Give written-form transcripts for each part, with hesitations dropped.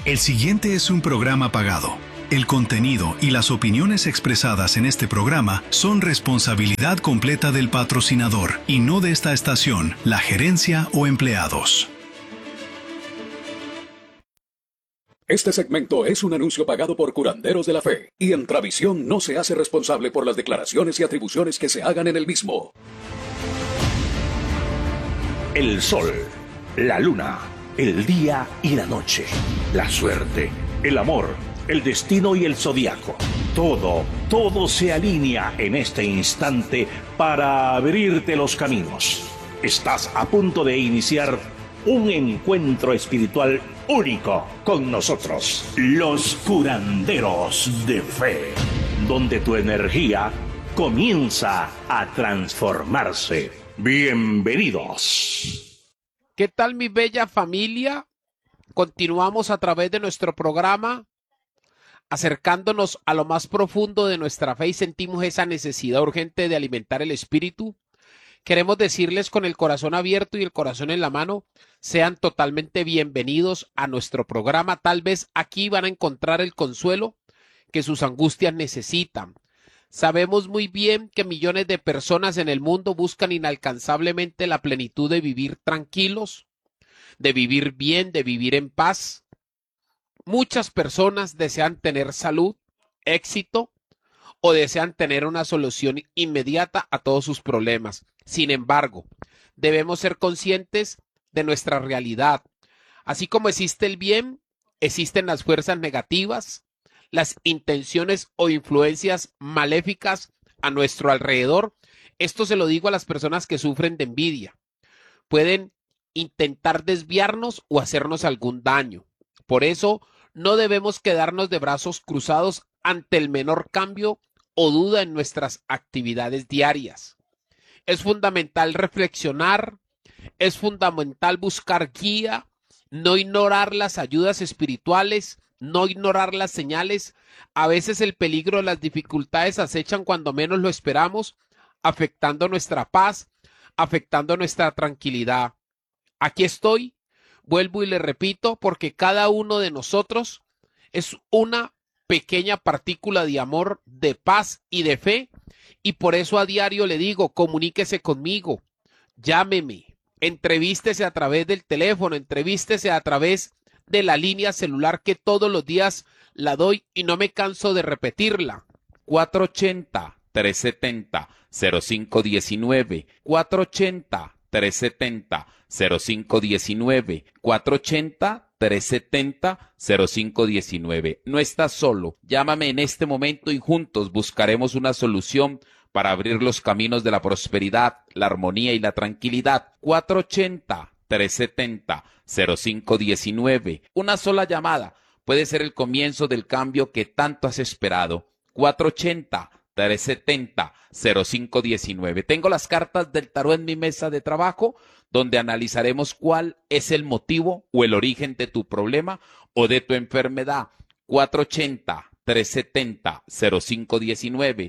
El siguiente es un programa pagado. El contenido y las opiniones expresadas en este programa son responsabilidad completa del patrocinador y no de esta estación, la gerencia o empleados. Este segmento es un anuncio pagado por Curanderos de la Fe y Entravisión no se hace responsable por las declaraciones y atribuciones que se hagan en el mismo. El sol, la luna, el día y la noche, la suerte, el amor, el destino y el zodiaco. Todo se alinea en este instante para abrirte los caminos. Estás a punto de iniciar un encuentro espiritual único con nosotros, los curanderos de fe, donde tu energía comienza a transformarse. Bienvenidos. ¿Qué tal, mi bella familia? Continuamos a través de nuestro programa acercándonos a lo más profundo de nuestra fe y sentimos esa necesidad urgente de alimentar el espíritu. Queremos decirles con el corazón abierto y el corazón en la mano, sean totalmente bienvenidos a nuestro programa. Tal vez aquí van a encontrar el consuelo que sus angustias necesitan. Sabemos muy bien que millones de personas en el mundo buscan inalcanzablemente la plenitud de vivir tranquilos, de vivir bien, de vivir en paz. Muchas personas desean tener salud, éxito o desean tener una solución inmediata a todos sus problemas. Sin embargo, debemos ser conscientes de nuestra realidad. Así como existe el bien, existen las fuerzas negativas, las intenciones o influencias maléficas a nuestro alrededor. Esto se lo digo a las personas que sufren de envidia. Pueden intentar desviarnos o hacernos algún daño. Por eso, no debemos quedarnos de brazos cruzados ante el menor cambio o duda en nuestras actividades diarias. Es fundamental reflexionar, es fundamental buscar guía, no ignorar las ayudas espirituales, no ignorar las señales. A veces el peligro, las dificultades acechan cuando menos lo esperamos, afectando nuestra paz, afectando nuestra tranquilidad. Aquí estoy, vuelvo y le repito, porque cada uno de nosotros es una pequeña partícula de amor, de paz y de fe, y por eso a diario le digo, comuníquese conmigo, llámeme, entrevístese a través del teléfono, entrevístese a través de la línea celular que todos los días la doy y no me canso de repetirla. 480-370-0519, 480-370-0519, 480-370-0519. No estás solo. Llámame en este momento y juntos buscaremos una solución para abrir los caminos de la prosperidad, la armonía y la tranquilidad. 480-370-0519. Una sola llamada puede ser el comienzo del cambio que tanto has esperado. 480-370-0519. Tengo las cartas del tarot en mi mesa de trabajo, donde analizaremos cuál es el motivo o el origen de tu problema o de tu enfermedad. 480-370-0519.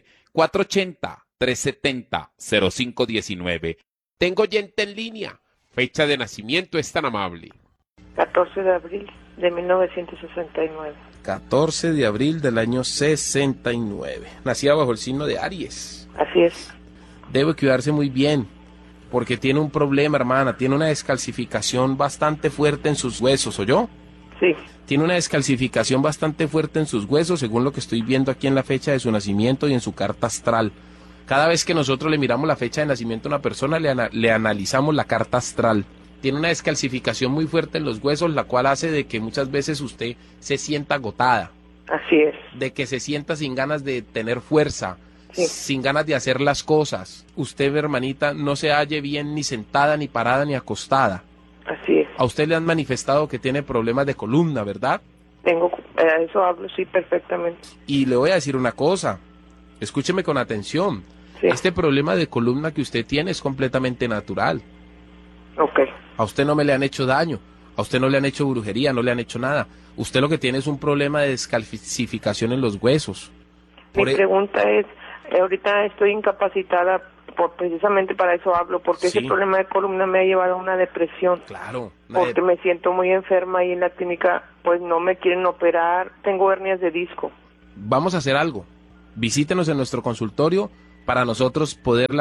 480-370-0519. Tengo oyente en línea. Fecha de nacimiento es tan amable. 14 de abril de 1969. 14 de abril del año 69. Nacida bajo el signo de Aries. Así es. Debe cuidarse muy bien, porque tiene un problema, hermana. Tiene una descalcificación bastante fuerte en sus huesos, ¿oyó? Sí. Tiene una descalcificación bastante fuerte en sus huesos, según lo que estoy viendo aquí en la fecha de su nacimiento y en su carta astral. Cada vez que nosotros le miramos la fecha de nacimiento a una persona, le analizamos la carta astral. Tiene una descalcificación muy fuerte en los huesos, la cual hace de que muchas veces usted se sienta agotada. Así es. De que se sienta sin ganas de tener fuerza, sí, sin ganas de hacer las cosas. Usted, hermanita, no se halle bien ni sentada, ni parada, ni acostada. Así es. A usted le han manifestado que tiene problemas de columna, ¿verdad? Eso hablo, sí, perfectamente. Y le voy a decir una cosa, escúcheme con atención. Sí. Este problema de columna que usted tiene es completamente natural. Ok. A usted no me le han hecho daño, a usted no le han hecho brujería, no le han hecho nada. Usted lo que tiene es un problema de descalcificación en los huesos. Mi pregunta es, ahorita estoy incapacitada precisamente para eso hablo, porque Sí. ese problema de columna me ha llevado a una depresión. Claro. Porque me siento muy enferma y en la clínica pues no me quieren operar, tengo hernias de disco. Vamos a hacer algo. Visítenos en nuestro consultorio para nosotros poderle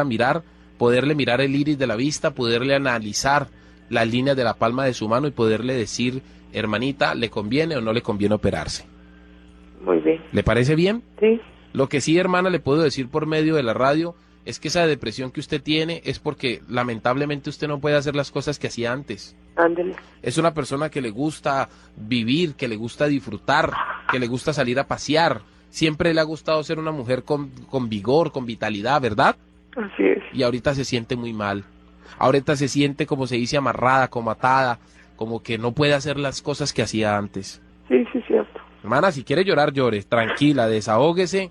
mirar el iris de la vista, poderle analizar las líneas de la palma de su mano y poderle decir, hermanita, ¿le conviene o no le conviene operarse? Muy bien. ¿Le parece bien? Sí, Lo que sí, hermana, le puedo decir por medio de la radio es que esa depresión que usted tiene es porque lamentablemente usted no puede hacer las cosas que hacía antes. ándele. Es una persona que le gusta vivir, que le gusta disfrutar, que le gusta salir a pasear. Siempre le ha gustado ser una mujer con vigor, con vitalidad, ¿verdad? Así es. Y ahorita se siente muy mal. Ahorita se siente, como se dice, amarrada, como atada, como que no puede hacer las cosas que hacía antes. Sí, cierto. Hermana, si quiere llorar, llore, tranquila, desahóguese,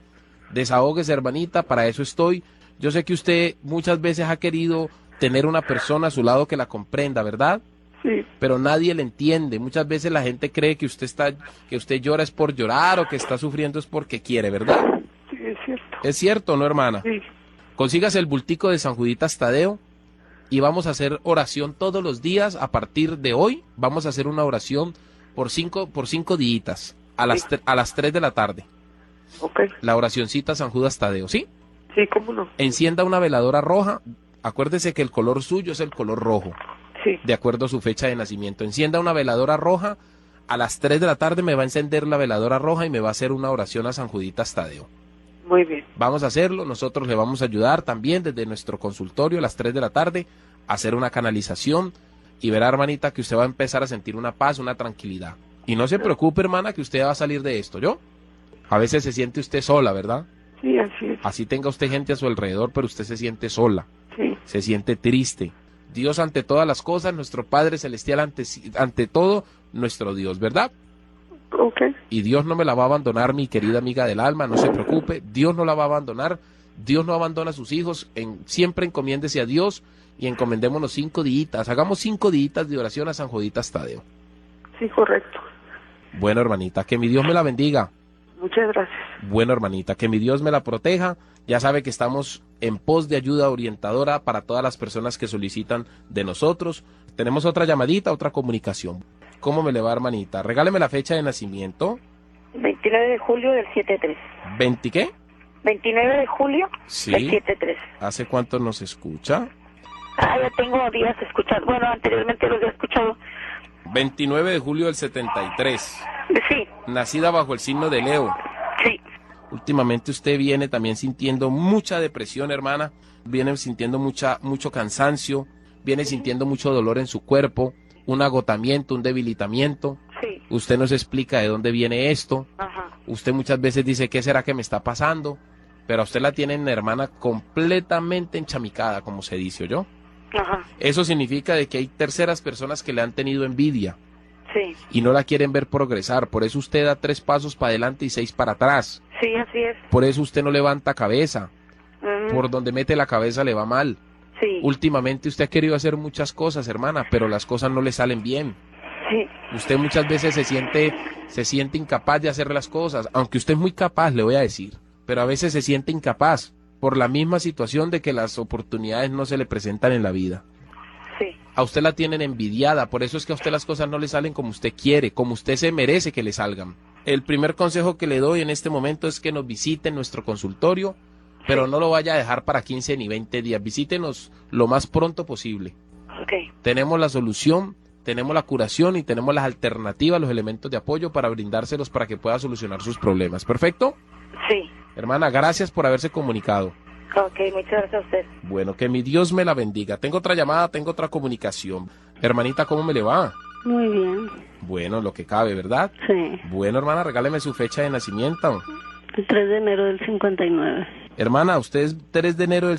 hermanita, para eso estoy. Yo sé que usted muchas veces ha querido tener una persona a su lado que la comprenda, ¿verdad? Sí, Pero nadie le entiende. Muchas veces la gente cree que usted llora es por llorar o que está sufriendo es porque quiere, ¿verdad? sí, es cierto. ¿Es cierto o no, hermana? Sí, Consígase el bultico de San Juditas Tadeo y vamos a hacer oración todos los días. A partir de hoy vamos a hacer una oración por cinco días a las 3 de la tarde. ok. La oracioncita San Judas Tadeo, ¿sí? Sí, cómo no. Encienda una veladora roja. Acuérdese que el color suyo es el color rojo, Sí, de acuerdo a su fecha de nacimiento. Encienda una veladora roja. A las 3 de la tarde me va a encender la veladora roja y me va a hacer una oración a San Juditas Tadeo. muy bien. Vamos a hacerlo, nosotros le vamos a ayudar también desde nuestro consultorio a las 3 de la tarde a hacer una canalización y verá, hermanita, que usted va a empezar a sentir una paz, una tranquilidad. Y no se preocupe, hermana, que usted va a salir de esto, ¿yo? A veces se siente usted sola, ¿verdad? Sí, así es. Así tenga usted gente a su alrededor, pero usted se siente sola, Sí, se siente triste. Dios ante todas las cosas, nuestro Padre Celestial ante todo, nuestro Dios, ¿verdad? ok. Y Dios no me la va a abandonar, mi querida amiga del alma, no se preocupe, Dios no la va a abandonar, Dios no abandona a sus hijos, siempre encomiéndese a Dios y encomendémonos 5 días, hagamos 5 días de oración a San Juditas Tadeo. Sí, correcto. Bueno, hermanita, que mi Dios me la bendiga. Muchas gracias. Bueno, hermanita, que mi Dios me la proteja. Ya sabe que estamos en pos de ayuda orientadora para todas las personas que solicitan de nosotros. Tenemos otra llamadita, otra comunicación. ¿Cómo me le va, hermanita? Regáleme la fecha de nacimiento. 29 de julio del 73. ¿20 qué? 29 de julio Sí. del 73. ¿Hace cuánto nos escucha? Ya tengo días escuchando. Bueno, anteriormente los había escuchado. 29 de julio del 73. Sí, Nacida bajo el signo de Leo. sí. Últimamente usted viene también sintiendo mucha depresión, hermana. Viene sintiendo mucho cansancio. Viene sintiendo mucho dolor en su cuerpo. Un agotamiento, un debilitamiento. Sí. Usted nos explica de dónde viene esto. Ajá. Usted muchas veces dice, ¿qué será que me está pasando? Pero a usted la tienen, hermana, completamente enchamicada, como se dice, ¿oyó? Ajá. Eso significa de que hay terceras personas que le han tenido envidia Sí. y no la quieren ver progresar. Por eso usted da 3 pasos para adelante y 6 para atrás. Sí, así es. Por eso usted no levanta cabeza. Ujú. Por donde mete la cabeza le va mal. Sí. Últimamente usted ha querido hacer muchas cosas, hermana, pero las cosas no le salen bien. Sí. Usted muchas veces se siente incapaz de hacer las cosas, aunque usted es muy capaz, le voy a decir, pero a veces se siente incapaz por la misma situación de que las oportunidades no se le presentan en la vida. Sí. A usted la tienen envidiada, por eso es que a usted las cosas no le salen como usted quiere, como usted se merece que le salgan. El primer consejo que le doy en este momento es que nos visite en nuestro consultorio, pero no lo vaya a dejar para 15 ni 20 días, visítenos lo más pronto posible. Ok. Tenemos la solución, tenemos la curación y tenemos las alternativas, los elementos de apoyo para brindárselos para que pueda solucionar sus problemas. ¿Perfecto? Sí. Hermana, gracias por haberse comunicado. Ok, muchas gracias a usted. Bueno, que mi Dios me la bendiga. Tengo otra llamada, tengo otra comunicación. Hermanita, ¿cómo me le va? Muy bien, Bueno, lo que cabe, ¿verdad? sí. Bueno, hermana, regáleme su fecha de nacimiento. El 3 de enero del 59. Hermana, usted es 3 de enero del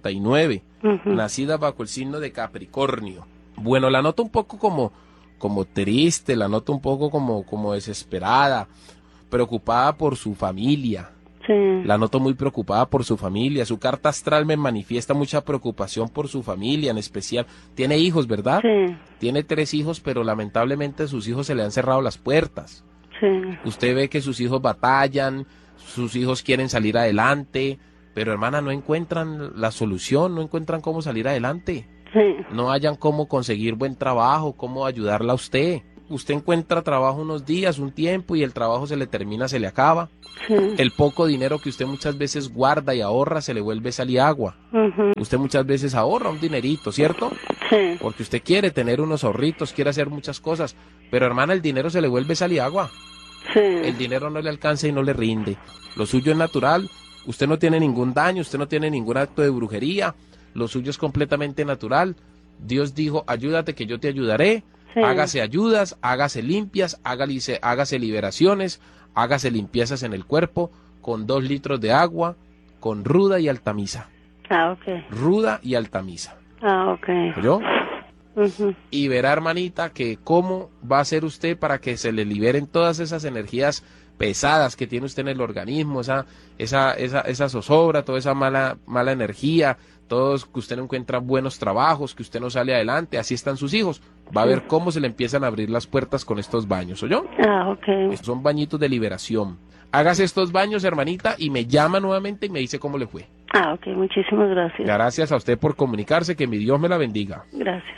59, Ujú. nacida bajo el signo de Capricornio. Bueno, la noto un poco como triste, la noto un poco como desesperada, preocupada por su familia. Sí. La noto muy preocupada por su familia. Su carta astral me manifiesta mucha preocupación por su familia, en especial. Tiene hijos, ¿verdad? Sí, Tiene 3 hijos, pero lamentablemente a sus hijos se le han cerrado las puertas. sí. Usted ve que sus hijos batallan, sus hijos quieren salir adelante, pero hermana, no encuentran la solución, no encuentran cómo salir adelante. Sí. No hayan cómo conseguir buen trabajo, cómo ayudarla a usted. Usted encuentra trabajo unos días, un tiempo, y el trabajo se le termina, se le acaba. Sí. El poco dinero que usted muchas veces guarda y ahorra se le vuelve sal y agua. Ujú. Usted muchas veces ahorra un dinerito, ¿cierto? Sí. Porque usted quiere tener unos ahorritos, quiere hacer muchas cosas, pero hermana, el dinero se le vuelve sal y agua. Sí. El dinero no le alcanza y no le rinde. Lo suyo es natural, usted no tiene ningún daño, usted no tiene ningún acto de brujería, lo suyo es completamente natural. Dios dijo, ayúdate que yo te ayudaré. Sí. Hágase ayudas, hágase limpias, hágase liberaciones, hágase limpiezas en el cuerpo con 2 litros de agua, con ruda y altamisa. Ah, ok. Ruda y altamisa. Ah, ok. ¿Oyó? Ujú. Y verá, hermanita, que cómo va a hacer usted para que se le liberen todas esas energías pesadas que tiene usted en el organismo, esa zozobra, toda esa mala energía, todos que usted no encuentra buenos trabajos, que usted no sale adelante, así están sus hijos. Va a ver cómo se le empiezan a abrir las puertas con estos baños, ¿oyó? Ah, ok. Estos son bañitos de liberación. Hágase estos baños, hermanita, y me llama nuevamente y me dice cómo le fue. Ah, ok. Muchísimas gracias. Gracias a usted por comunicarse, que mi Dios me la bendiga. Gracias.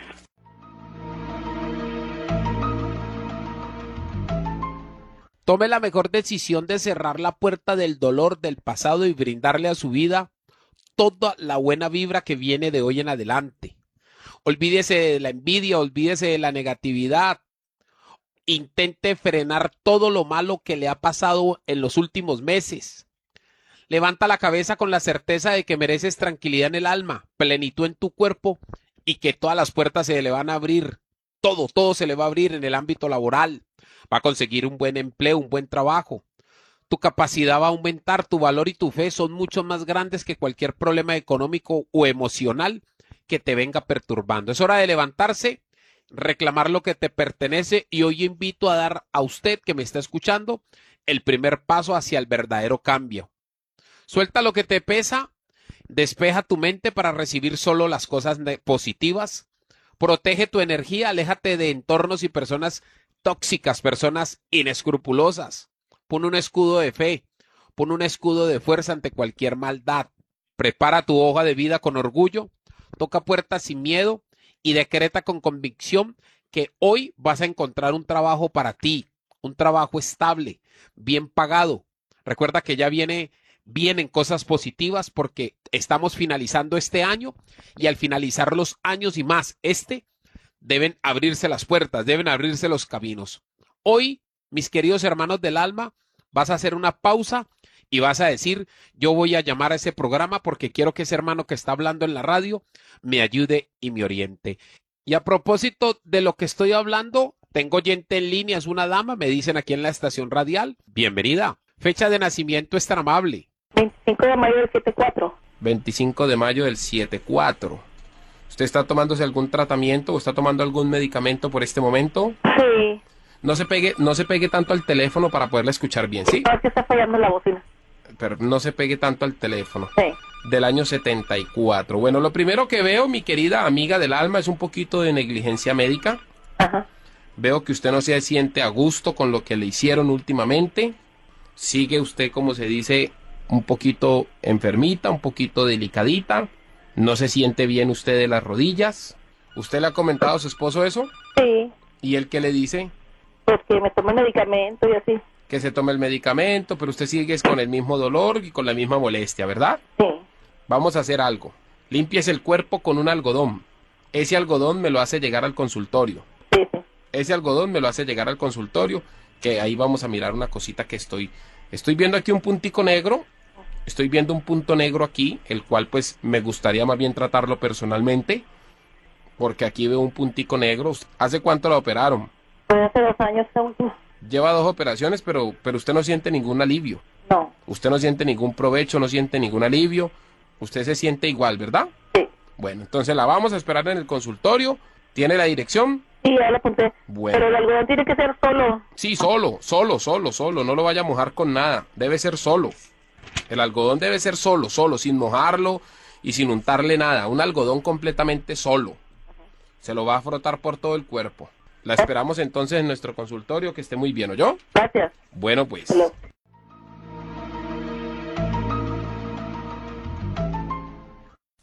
Tome la mejor decisión de cerrar la puerta del dolor del pasado y brindarle a su vida toda la buena vibra que viene de hoy en adelante. Olvídese de la envidia, olvídese de la negatividad. Intente frenar todo lo malo que le ha pasado en los últimos meses. Levanta la cabeza con la certeza de que mereces tranquilidad en el alma, plenitud en tu cuerpo y que todas las puertas se le van a abrir. Todo se le va a abrir en el ámbito laboral. Va a conseguir un buen empleo, un buen trabajo. Tu capacidad va a aumentar, tu valor y tu fe son mucho más grandes que cualquier problema económico o emocional que te venga perturbando. Es hora de levantarse, reclamar lo que te pertenece y hoy invito a dar a usted que me está escuchando el primer paso hacia el verdadero cambio. Suelta lo que te pesa, despeja tu mente para recibir solo las cosas positivas, protege tu energía, aléjate de entornos y personas tóxicas, personas inescrupulosas. Pon un escudo de fe, pon un escudo de fuerza ante cualquier maldad. Prepara tu hoja de vida con orgullo, toca puertas sin miedo y decreta con convicción que hoy vas a encontrar un trabajo para ti, un trabajo estable, bien pagado. Recuerda que ya vienen cosas positivas porque estamos finalizando este año y al finalizar los años y más deben abrirse las puertas, deben abrirse los caminos. Hoy, mis queridos hermanos del alma, vas a hacer una pausa y vas a decir, yo voy a llamar a ese programa porque quiero que ese hermano que está hablando en la radio me ayude y me oriente. Y a propósito de lo que estoy hablando, tengo oyente en línea, es una dama, me dicen aquí en la estación radial. Bienvenida. Fecha de nacimiento es tan amable. 25 de mayo del 74. 25 de mayo del 74. ¿Usted está tomándose algún tratamiento o está tomando algún medicamento por este momento? Sí. No se pegue tanto al teléfono para poderla escuchar bien, ¿sí? No, es que está fallando la bocina. Pero no se pegue tanto al teléfono. Sí. Del año 74. Bueno, lo primero que veo, mi querida amiga del alma, es un poquito de negligencia médica. Ajá. Veo que usted no se siente a gusto con lo que le hicieron últimamente. Sigue usted, como se dice, un poquito enfermita, un poquito delicadita. No se siente bien usted de las rodillas. ¿Usted le ha comentado a su esposo eso? Sí. ¿Y él qué le dice? Pues que me tome medicamento y así. Que se tome el medicamento, pero usted sigue con el mismo dolor y con la misma molestia, ¿verdad? Sí. Vamos a hacer algo. Límpiese el cuerpo con un algodón. Ese algodón me lo hace llegar al consultorio. Sí, sí. Ese algodón me lo hace llegar al consultorio, que ahí vamos a mirar una cosita que estoy viendo aquí un puntico negro. Estoy viendo un punto negro aquí, el cual pues me gustaría más bien tratarlo personalmente, porque aquí veo un puntico negro. ¿Hace cuánto la operaron? Pues hace 2 años esta última. Lleva 2 operaciones, pero usted no siente ningún alivio. No. Usted no siente ningún provecho, no siente ningún alivio. Usted se siente igual, ¿verdad? Sí. Bueno, entonces la vamos a esperar en el consultorio. ¿Tiene la dirección? Sí, ya lo apunté. Bueno. Pero el algodón tiene que ser solo. Sí, solo. No lo vaya a mojar con nada. Debe ser solo. El algodón debe ser solo, sin mojarlo y sin untarle nada. Un algodón completamente solo. Se lo va a frotar por todo el cuerpo. La esperamos entonces en nuestro consultorio. Que esté muy bien, ¿oyó? Gracias. Bueno, pues. Hello.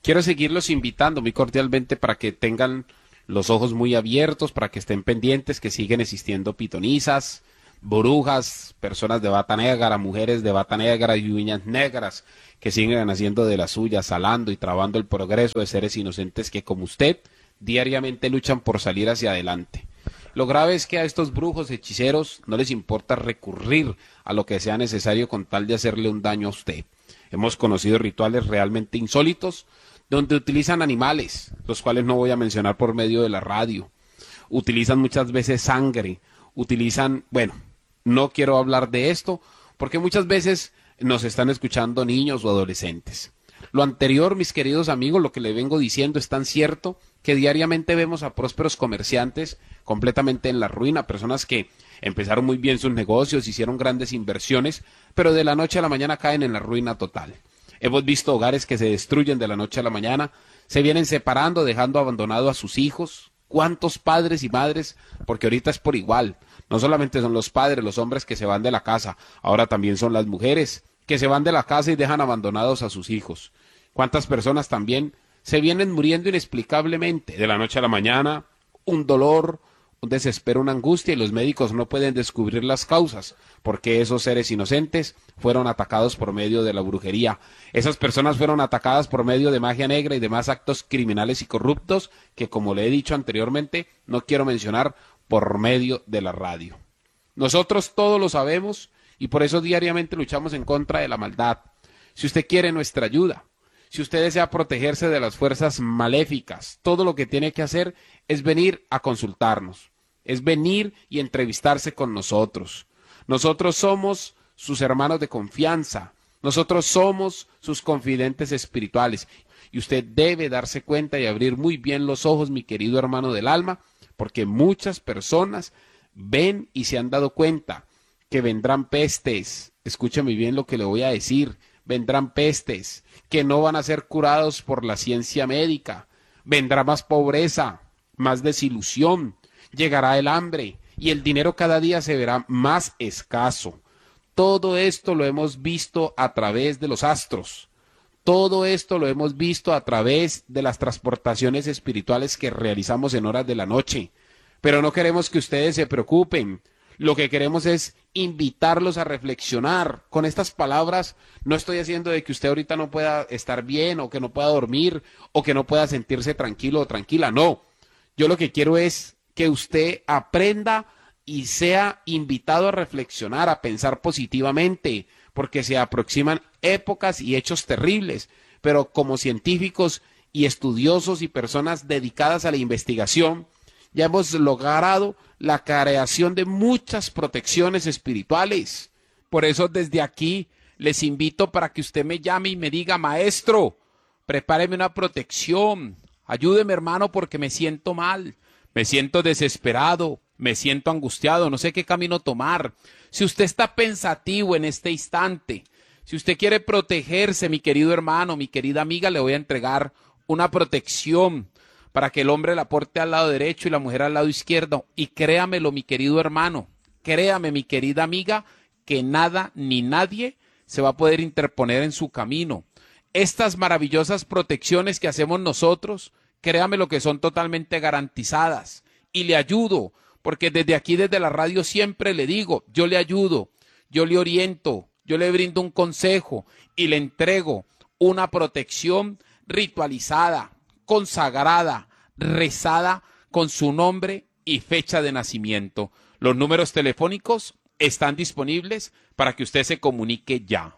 Quiero seguirlos invitando muy cordialmente para que tengan los ojos muy abiertos, para que estén pendientes que siguen existiendo pitonisas, brujas, personas de bata negra, mujeres de bata negra y uñas negras que siguen haciendo de las suyas, salando y trabando el progreso de seres inocentes que, como usted, diariamente luchan por salir hacia adelante. Lo grave es que a estos brujos hechiceros no les importa recurrir a lo que sea necesario con tal de hacerle un daño a usted. Hemos conocido rituales realmente insólitos donde utilizan animales, los cuales no voy a mencionar por medio de la radio. Utilizan muchas veces sangre, utilizan, bueno, no quiero hablar de esto porque muchas veces nos están escuchando niños o adolescentes. Lo anterior, mis queridos amigos, lo que le vengo diciendo es tan cierto que diariamente vemos a prósperos comerciantes completamente en la ruina, personas que empezaron muy bien sus negocios, hicieron grandes inversiones, pero de la noche a la mañana caen en la ruina total. Hemos visto hogares que se destruyen de la noche a la mañana, se vienen separando, dejando abandonado a sus hijos. ¿Cuántos padres y madres? Porque ahorita es por igual. No solamente son los padres, los hombres que se van de la casa, ahora también son las mujeres que se van de la casa y dejan abandonados a sus hijos. ¿Cuántas personas también se vienen muriendo inexplicablemente de la noche a la mañana? Un dolor, un desespero, una angustia, y los médicos no pueden descubrir las causas, porque esos seres inocentes fueron atacados por medio de la brujería. Esas personas fueron atacadas por medio de magia negra y demás actos criminales y corruptos que, como le he dicho anteriormente, no quiero mencionar por medio de la radio. Nosotros todos lo sabemos y por eso diariamente luchamos en contra de la maldad. Si usted quiere nuestra ayuda, si usted desea protegerse de las fuerzas maléficas, todo lo que tiene que hacer es venir a consultarnos, es venir y entrevistarse con nosotros. Nosotros somos sus hermanos de confianza, nosotros somos sus confidentes espirituales. Y usted debe darse cuenta y abrir muy bien los ojos, mi querido hermano del alma, porque muchas personas ven y se han dado cuenta que vendrán pestes. Escúchame bien lo que le voy a decir. Vendrán pestes que no van a ser curados por la ciencia médica. Vendrá más pobreza, más desilusión, llegará el hambre y el dinero cada día se verá más escaso. Todo esto lo hemos visto a través de los astros. Todo esto lo hemos visto a través de las transportaciones espirituales que realizamos en horas de la noche. Pero no queremos que ustedes se preocupen. Lo que queremos es invitarlos a reflexionar. Con estas palabras no estoy haciendo de que usted ahorita no pueda estar bien o que no pueda dormir o que no pueda sentirse tranquilo o tranquila. No, yo lo que quiero es que usted aprenda y sea invitado a reflexionar, a pensar positivamente, porque se aproximan épocas y hechos terribles. Pero como científicos y estudiosos y personas dedicadas a la investigación, ya hemos logrado la creación de muchas protecciones espirituales. Por eso desde aquí les invito para que usted me llame y me diga: maestro, prepáreme una protección, ayúdeme hermano porque me siento mal, me siento desesperado, me siento angustiado, no sé qué camino tomar. Si usted está pensativo en este instante, si usted quiere protegerse, mi querido hermano, mi querida amiga, le voy a entregar una protección para que el hombre la porte al lado derecho y la mujer al lado izquierdo. Y créamelo, mi querido hermano, créame, mi querida amiga, que nada ni nadie se va a poder interponer en su camino. Estas maravillosas protecciones que hacemos nosotros, créame lo que son totalmente garantizadas. Y le ayudo, porque desde aquí, desde la radio, siempre le digo, yo le ayudo, yo le oriento, yo le brindo un consejo y le entrego una protección ritualizada, consagrada, rezada con su nombre y fecha de nacimiento. Los números telefónicos están disponibles para que usted se comunique ya.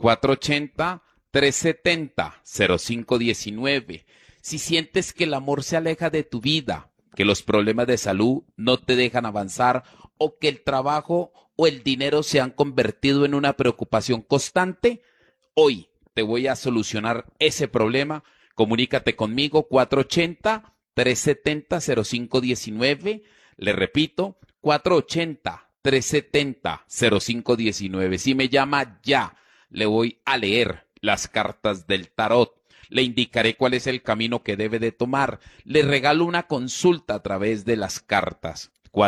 480-370-0519. Si sientes que el amor se aleja de tu vida, que los problemas de salud no te dejan avanzar o que el trabajo o el dinero se han convertido en una preocupación constante, hoy te voy a solucionar ese problema. Comunícate conmigo, 480-370-0519. Le repito, 480-370-0519. Si me llama ya, le voy a leer las cartas del tarot. Le indicaré cuál es el camino que debe de tomar. Le regalo una consulta a través de las cartas.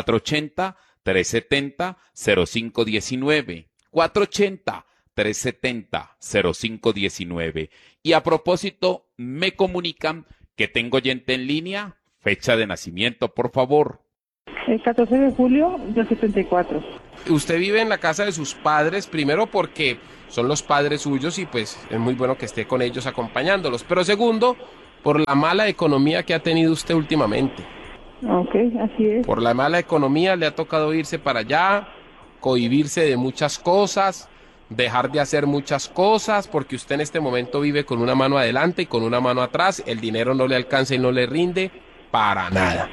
480-370-0519. 480-370-0519. Y a propósito, me comunican que tengo oyente en línea. Fecha de nacimiento, por favor. El 14 de julio del 74. Usted vive en la casa de sus padres, primero porque son los padres suyos y pues es muy bueno que esté con ellos acompañándolos. Pero segundo, por la mala economía que ha tenido usted últimamente. Ok, así es. Por la mala economía le ha tocado irse para allá, cohibirse de muchas cosas, dejar de hacer muchas cosas, porque usted en este momento vive con una mano adelante y con una mano atrás, el dinero no le alcanza y no le rinde para nada.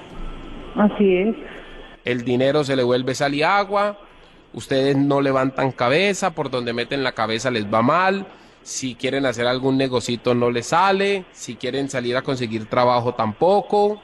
Así es. El dinero se le vuelve sal y agua, ustedes no levantan cabeza, por donde meten la cabeza les va mal, si quieren hacer algún negocito no les sale, si quieren salir a conseguir trabajo tampoco.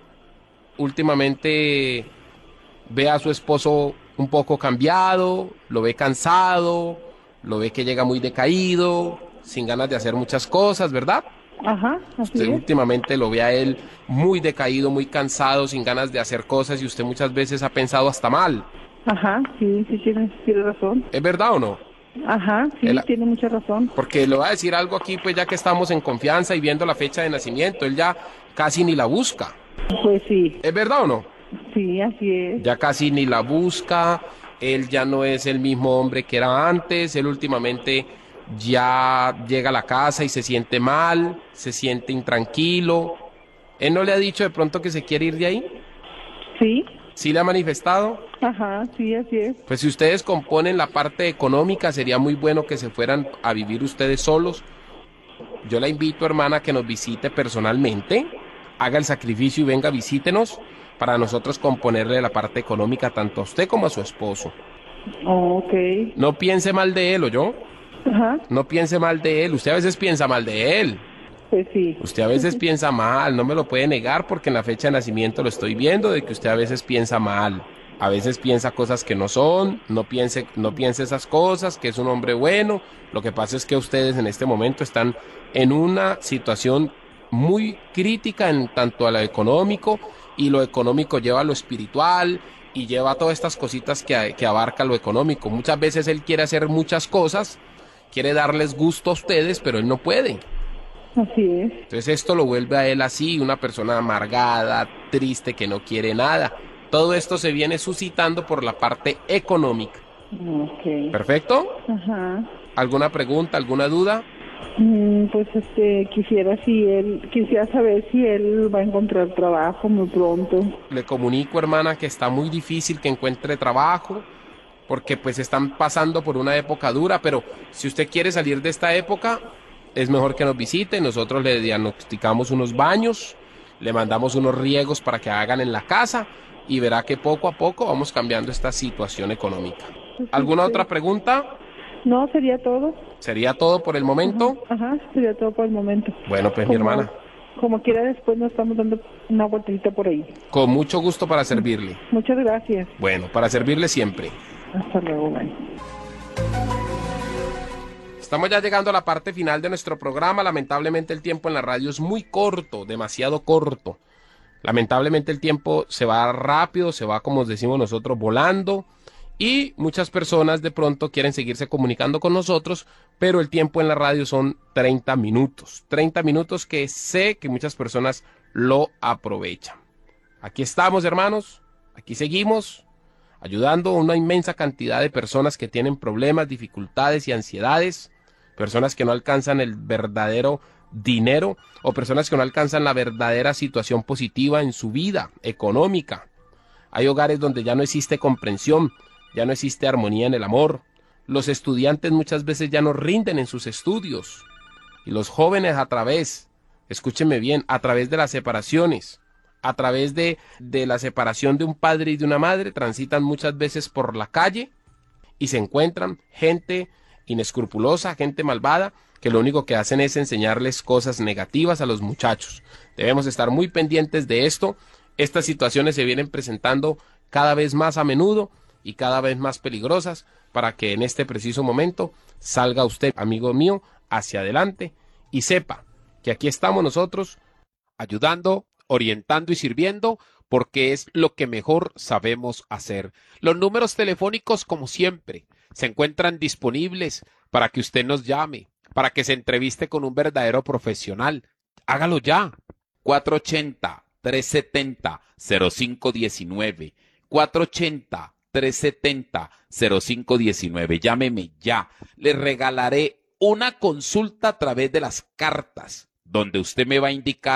Últimamente ve a su esposo un poco cambiado, lo ve cansado, lo ve que llega muy decaído, sin ganas de hacer muchas cosas, ¿verdad? Ajá, así Usted es. últimamente lo ve a él muy decaído, muy cansado, sin ganas de hacer cosas y usted muchas veces ha pensado hasta mal. Ajá, sí, tiene razón. ¿Es verdad o no? Ajá, sí, tiene mucha razón. Porque le voy a decir algo aquí, pues ya que estamos en confianza y viendo la fecha de nacimiento, él ya casi ni la busca. Pues sí. ¿Es verdad o no? Sí, así es. Ya casi ni la busca, él ya no es el mismo hombre que era antes, él últimamente ya llega a la casa y se siente mal, se siente intranquilo. ¿Él no le ha dicho de pronto que se quiere ir de ahí? Sí. ¿Sí le ha manifestado? Ajá, sí, así es. Pues si ustedes componen la parte económica, sería muy bueno que se fueran a vivir ustedes solos. Yo la invito, hermana, que nos visite personalmente, haga el sacrificio y venga, visítenos, para nosotros componerle la parte económica tanto a usted como a su esposo. Ok. No piense mal de él, ¿oyó? Ajá. No piense mal de él, usted a veces piensa mal de él. Pues sí. Usted a veces piensa mal, no me lo puede negar porque en la fecha de nacimiento lo estoy viendo de que usted a veces piensa mal. A veces piensa cosas que no son, no piense esas cosas, que es un hombre bueno. Lo que pasa es que ustedes en este momento están en una situación muy crítica en tanto a lo económico, y lo económico lleva a lo espiritual y lleva a todas estas cositas que abarca lo económico. Muchas veces él quiere hacer muchas cosas, quiere darles gusto a ustedes, pero él no puede. Así es. Entonces esto lo vuelve a él así, una persona amargada, triste, que no quiere nada. Todo esto se viene suscitando por la parte económica. Ok. ¿Perfecto? Ajá. ¿Alguna pregunta, alguna duda? Pues quisiera saber si él va a encontrar trabajo muy pronto. Le comunico, hermana, que está muy difícil que encuentre trabajo, porque pues están pasando por una época dura, pero si usted quiere salir de esta época, es mejor que nos visite. Nosotros le diagnosticamos unos baños, le mandamos unos riegos para que hagan en la casa y verá que poco a poco vamos cambiando esta situación económica. ¿Alguna otra pregunta? No, sería todo. ¿Sería todo por el momento? Ajá, sería todo por el momento. Bueno, pues mi hermana, Como quiera, después nos estamos dando una vueltita por ahí. con mucho gusto para servirle. Muchas gracias. Bueno, para servirle siempre. Hasta luego, bye. Estamos ya llegando a la parte final de nuestro programa. Lamentablemente el tiempo en la radio es muy corto, demasiado corto. Lamentablemente el tiempo se va rápido, se va, como decimos nosotros, volando. Y muchas personas de pronto quieren seguirse comunicando con nosotros, pero el tiempo en la radio son 30 minutos. 30 minutos que sé que muchas personas lo aprovechan. Aquí estamos, hermanos. Aquí seguimos ayudando a una inmensa cantidad de personas que tienen problemas, dificultades y ansiedades. Personas que no alcanzan el verdadero dinero o personas que no alcanzan la verdadera situación positiva en su vida económica. Hay hogares donde ya no existe comprensión, ya no existe armonía en el amor. Los estudiantes muchas veces ya no rinden en sus estudios. Y los jóvenes escúchenme bien, a través de las separaciones, a través de la separación de un padre y de una madre, transitan muchas veces por la calle y se encuentran gente inescrupulosa, gente malvada, que lo único que hacen es enseñarles cosas negativas a los muchachos. Debemos estar muy pendientes de esto. Estas situaciones se vienen presentando cada vez más a menudo y cada vez más peligrosas, para que en este preciso momento salga usted, amigo mío, hacia adelante y sepa que aquí estamos nosotros ayudando, orientando y sirviendo, porque es lo que mejor sabemos hacer. Los números telefónicos, como siempre, se encuentran disponibles para que usted nos llame, para que se entreviste con un verdadero profesional. Hágalo ya. 480-370-0519. 480-370-0519. Llámeme ya. Le regalaré una consulta a través de las cartas, donde usted me va a indicar